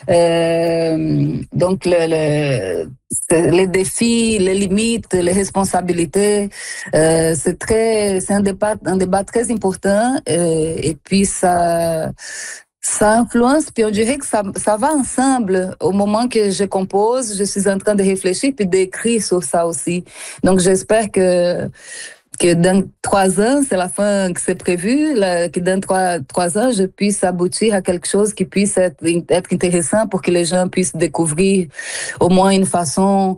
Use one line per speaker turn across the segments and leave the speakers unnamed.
Donc les défis, les limites, les responsabilités, c'est un débat très important et puis ça influence, puis on dirait que ça va ensemble. Au moment que je compose, je suis en train de réfléchir puis d'écrire sur ça aussi. Donc j'espère que dans 3 ans, c'est la fin que c'est prévu, que dans trois ans, je puisse aboutir à quelque chose qui puisse être intéressant pour que les gens puissent découvrir au moins une façon,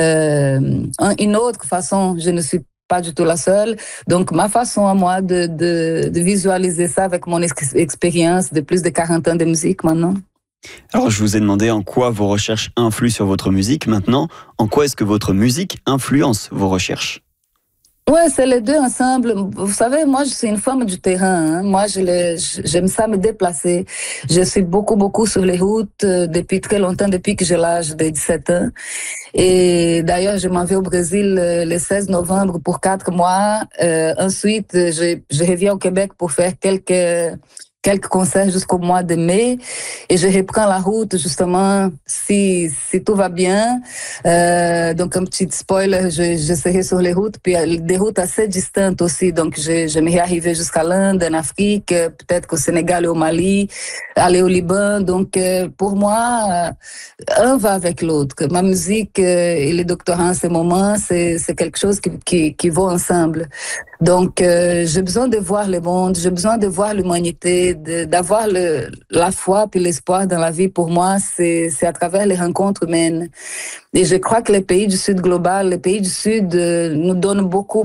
une autre façon. Je ne suis pas du tout la seule. Donc, ma façon à moi de visualiser ça avec mon expérience de plus de 40 ans de musique maintenant.
Alors, je vous ai demandé en quoi vos recherches influent sur votre musique. Maintenant, en quoi est-ce que votre musique influence vos recherches ?
Ouais, c'est les deux ensemble. Vous savez, moi, je suis une femme du terrain. Hein. Moi, j'aime ça me déplacer. Je suis beaucoup sur les routes depuis très longtemps, depuis que j'ai l'âge de 17 ans. Et d'ailleurs, je m'en vais au Brésil le 16 novembre pour 4 mois. Ensuite, je reviens au Québec pour faire quelques concerts jusqu'au mois de mai et je reprends la route justement si tout va bien. Donc un petit spoiler, je serai sur les routes, puis des routes assez distantes aussi. Donc j'aimerais arriver jusqu'à l'Inde, en Afrique, peut-être qu'au Sénégal et au Mali, aller au Liban. Donc pour moi, un va avec l'autre. Ma musique et les doctorats en ce moment, c'est quelque chose qui vont ensemble. Donc, j'ai besoin de voir le monde, j'ai besoin de voir l'humanité, d'avoir la foi puis l'espoir dans la vie. Pour moi, c'est à travers les rencontres humaines. Et je crois que les pays du Sud global, les pays du Sud nous donnent beaucoup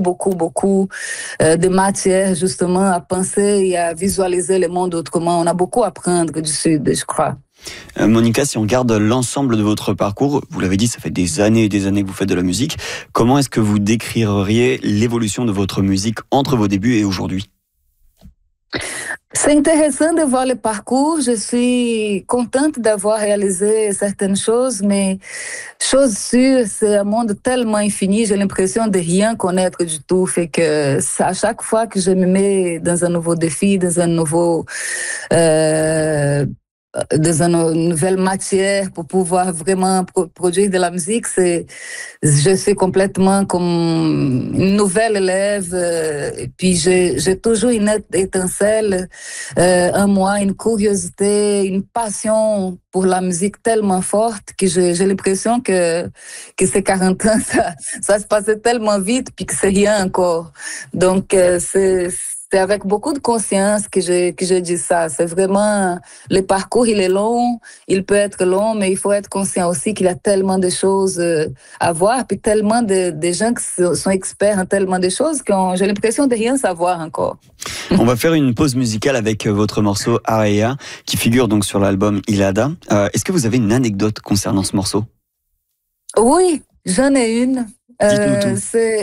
de matière justement à penser et à visualiser le monde autrement. On a beaucoup à apprendre du Sud, je crois.
Monica, si on regarde l'ensemble de votre parcours, vous l'avez dit, ça fait des années et des années que vous faites de la musique. Comment est-ce que vous décririez l'évolution de votre musique entre vos débuts et aujourd'hui ?
C'est intéressant de voir le parcours. Je suis contente d'avoir réalisé certaines choses, mais chose sûre, c'est un monde tellement infini. J'ai l'impression de rien connaître du tout. Fait que à chaque fois que je me mets dans un nouveau défi, dans un nouveau dans une nouvelle matière pour pouvoir vraiment produire de la musique, je suis complètement comme une nouvelle élève. Et puis j'ai toujours une étincelle en moi, une curiosité, une passion pour la musique tellement forte que j'ai l'impression que ces 40 ans, ça se passait tellement vite puis que c'est rien encore. Donc c'est avec beaucoup de conscience que je dis ça. C'est vraiment, le parcours, il est long, il peut être long, mais il faut être conscient aussi qu'il y a tellement de choses à voir, puis tellement de gens qui sont experts en tellement de choses que j'ai l'impression de rien savoir encore.
On va faire une pause musicale avec votre morceau Areia, qui figure donc sur l'album Ilada. Est-ce que vous avez une anecdote concernant ce morceau ?
Oui, j'en ai une.
Dites-nous tout.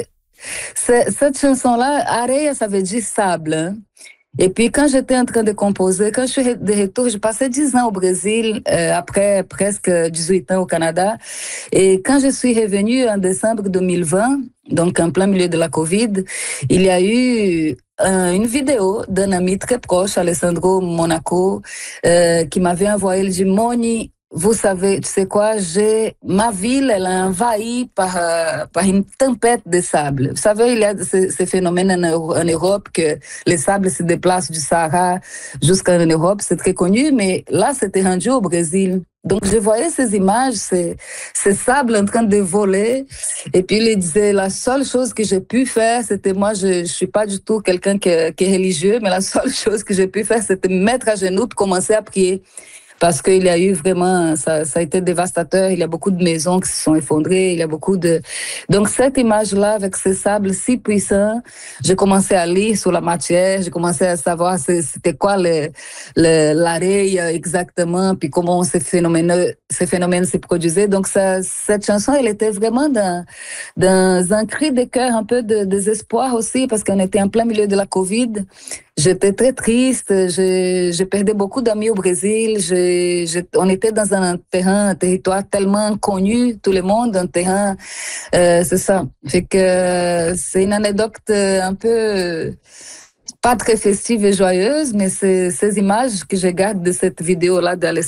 Cette chanson-là, Areia, ça veut dire sable. Hein? Et puis, quand j'étais en train de composer, quand je suis de retour, j'ai passé 10 ans au Brésil, après presque 18 ans au Canada. Et quand je suis revenue en décembre 2020, donc en plein milieu de la COVID, il y a eu une vidéo d'un ami très proche, Alessandro Monaco, qui m'avait envoyé, il dit, Moni, vous savez, tu sais quoi, ma ville, elle est envahie par une tempête de sable. Vous savez, il y a ces phénomènes en Europe que les sables se déplacent du Sahara jusqu'en Europe, c'est très connu, mais là, c'était rendu au Brésil. Donc, je voyais ces images, ces sables en train de voler. Et puis, il disait, la seule chose que j'ai pu faire, c'était moi, je suis pas du tout quelqu'un qui est religieux, mais la seule chose que j'ai pu faire, c'était me mettre à genoux et commencer à prier. Parce qu'il y a eu vraiment, ça a été dévastateur. Il y a beaucoup de maisons qui se sont effondrées. Il y a beaucoup de... Donc, cette image-là, avec ces sables si puissants, j'ai commencé à lire sur la matière. J'ai commencé à savoir c'était quoi l'arrêt exactement, puis comment ces phénomènes se produisaient. Donc, cette chanson, elle était vraiment dans un cri de cœur, un peu de désespoir aussi, parce qu'on était en plein milieu de la COVID. J'étais très triste, j'ai perdu beaucoup d'amis au Brésil, on était dans un territoire tellement connu, tout le monde, un terrain, c'est ça. Fait que c'est une anecdote un peu pas très festive et joyeuse, mais c'est ces images que je garde de cette vidéo-là d'Alessandro